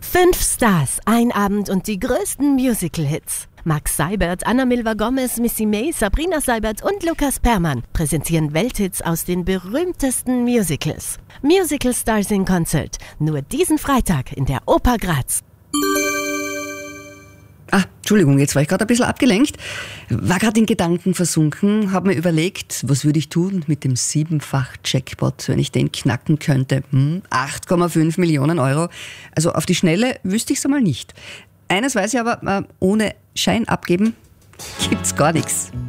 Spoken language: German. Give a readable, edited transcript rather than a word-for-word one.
5 Stars, ein Abend und die größten Musical-Hits. Max Seibert, Anna Milva-Gomez, Missy May, Sabrina Seibert und Lukas Perrmann präsentieren Welthits aus den berühmtesten Musicals. Musical Stars in Concert, nur diesen Freitag in der Oper Graz. Entschuldigung, jetzt war ich gerade ein bisschen abgelenkt. War gerade in Gedanken versunken, habe mir überlegt, was würde ich tun mit dem 7-fach-Jackpot, wenn ich den knacken könnte. 8,5 Millionen Euro. Also auf die Schnelle wüsste ich es einmal nicht. Eines weiß ich aber, ohne Schein abgeben gibt's gar nichts.